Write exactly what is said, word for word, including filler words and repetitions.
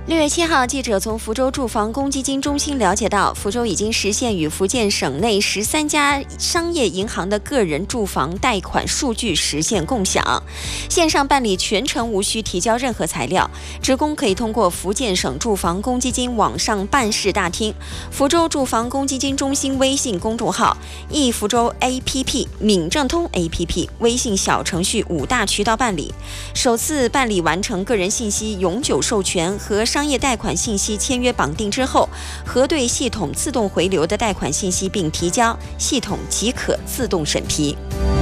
六月七号，记者从福州住房公积金中心了解到，福州已经实现与福建省内十三家商业银行的个人住房贷款数据实现共享，线上办理全程无需提交任何材料，职工可以通过福建省住房公积金网上办事大厅、福州住房公积金中心微信公众号、易福州 A P P、闽政通 A P P、微信小程序五大渠道办理，首次办理完成个人信息永久授权和商业贷款信息签约绑定之后，核对系统自动回流的贷款信息并提交，系统即可自动审批。